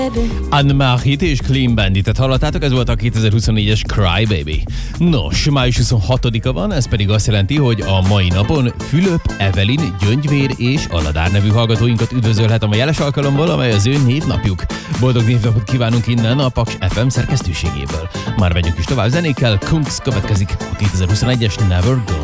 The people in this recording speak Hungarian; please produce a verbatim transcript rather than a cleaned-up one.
Anne-Marie és Clean Bandit-et hallottátok, ez volt a kétezer-huszonnégyes Cry Baby. Nos, május huszonhatodika van, ez pedig azt jelenti, hogy a mai napon Fülöp, Evelin, Gyöngyvér és Aladár nevű hallgatóinkat üdvözölhetem a jeles alkalomból, amely az ő névnapjuk. Boldog névnapot kívánunk innen a Paks ef em szerkesztőségéből. Már megyünk is tovább zenékkel, Kunks következik a kétezer-huszonegyes Never Go.